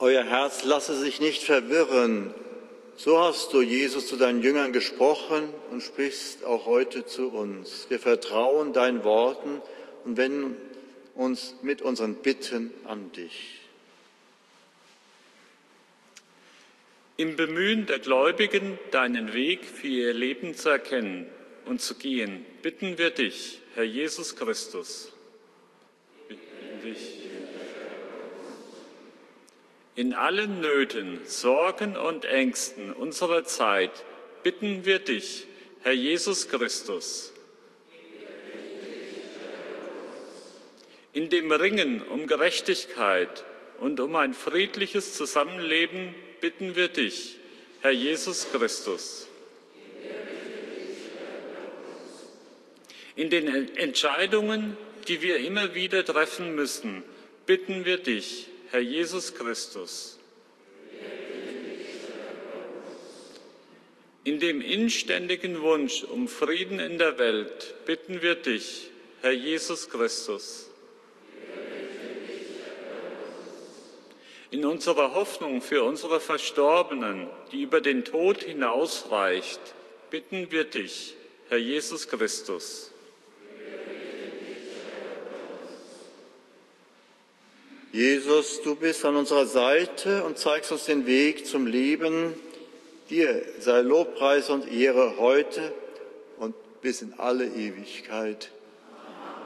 Euer Herz lasse sich nicht verwirren. So hast du, Jesus, zu deinen Jüngern gesprochen und sprichst auch heute zu uns. Wir vertrauen deinen Worten und wenden uns mit unseren Bitten an dich. Im Bemühen der Gläubigen, deinen Weg für ihr Leben zu erkennen und zu gehen, bitten wir dich, Herr Jesus Christus. In allen Nöten, Sorgen und Ängsten unserer Zeit bitten wir dich, Herr Jesus Christus. In dem Ringen um Gerechtigkeit und um ein friedliches Zusammenleben bitten wir dich, Herr Jesus Christus. In den Entscheidungen, die wir immer wieder treffen müssen, bitten wir dich, Herr Jesus Christus. In dem inständigen Wunsch um Frieden in der Welt bitten wir dich, Herr Jesus Christus. In unserer Hoffnung für unsere Verstorbenen, die über den Tod hinausreicht, bitten wir dich, Herr Jesus Christus. Jesus, du bist an unserer Seite und zeigst uns den Weg zum Leben. Dir sei Lobpreis und Ehre heute und bis in alle Ewigkeit.